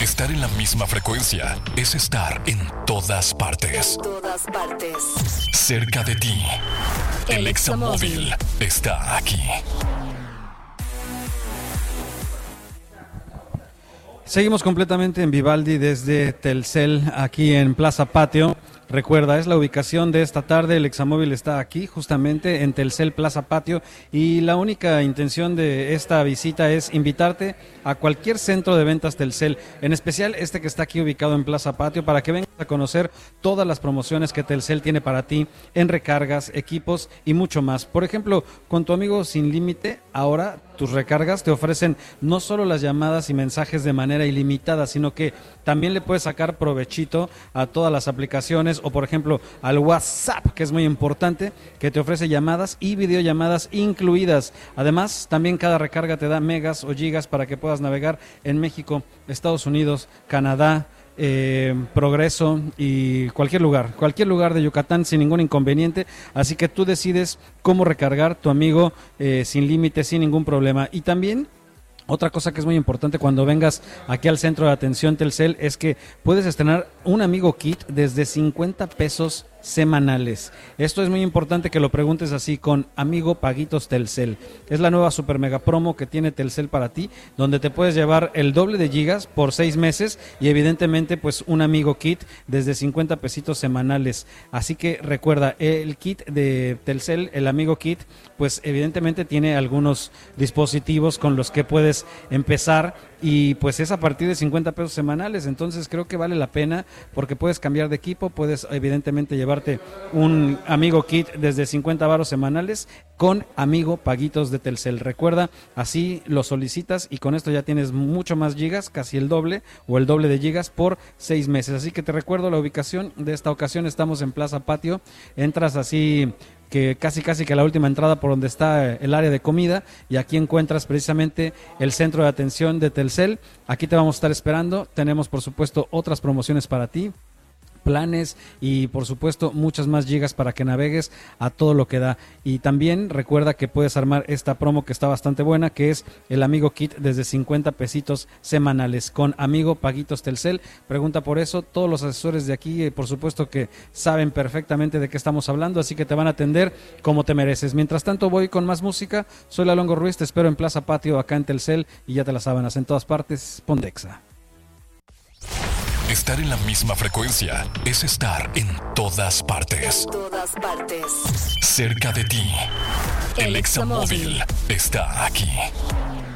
Estar en la misma frecuencia es estar en todas partes. En todas partes. Cerca de ti. El Examóvil está aquí. Seguimos completamente en Vivaldi desde Telcel, aquí en Plaza Patio. Recuerda, es la ubicación de esta tarde, el Examóvil está aquí justamente en Telcel Plaza Patio y la única intención de esta visita es invitarte a cualquier centro de ventas Telcel, en especial este que está aquí ubicado en Plaza Patio, para que vengas a conocer todas las promociones que Telcel tiene para ti en recargas, equipos y mucho más. Por ejemplo, con tu amigo Sin Límite, ahora tus recargas te ofrecen no solo las llamadas y mensajes de manera ilimitada, sino que también le puedes sacar provechito a todas las aplicaciones o, por ejemplo, al WhatsApp, que es muy importante, que te ofrece llamadas y videollamadas incluidas. Además, también cada recarga te da megas o gigas para que puedas navegar en México, Estados Unidos, Canadá, Progreso y cualquier lugar de Yucatán sin ningún inconveniente. Así que tú decides cómo recargar tu amigo Sin Límite, sin ningún problema. Y también otra cosa que es muy importante cuando vengas aquí al centro de atención Telcel es que puedes estrenar un amigo kit desde 50 pesos semanales. Esto es muy importante que lo preguntes así, con Amigo Paguitos Telcel. Es la nueva super mega promo que tiene Telcel para ti, donde te puedes llevar el doble de gigas por 6 meses y evidentemente pues un amigo kit desde 50 pesitos semanales. Así que recuerda, el kit de Telcel, el amigo kit, pues evidentemente tiene algunos dispositivos con los que puedes empezar y pues es a partir de 50 pesos semanales, entonces creo que vale la pena porque puedes cambiar de equipo, puedes evidentemente llevarte un amigo kit desde 50 varos semanales con Amigo Paguitos de Telcel. Recuerda, así lo solicitas y con esto ya tienes mucho más gigas, casi el doble o el doble de gigas por 6 meses. Así que te recuerdo la ubicación de esta ocasión, estamos en Plaza Patio, entras así que casi que la última entrada por donde está el área de comida y aquí encuentras precisamente el centro de atención de Telcel. Aquí te vamos a estar esperando, tenemos por supuesto otras promociones para ti, planes y por supuesto muchas más gigas para que navegues a todo lo que da. Y también recuerda que puedes armar esta promo que está bastante buena, que es el Amigo Kit desde 50 pesitos semanales con Amigo Paguitos Telcel. Pregunta por eso, todos los asesores de aquí por supuesto que saben perfectamente de qué estamos hablando, así que te van a atender como te mereces. Mientras tanto voy con más música, soy Lalongo Ruiz, te espero en Plaza Patio acá en Telcel y ya te las sábanas en todas partes, Pondexa. Estar en la misma frecuencia es estar en todas partes. En todas partes. Cerca de ti. El Examóvil está aquí.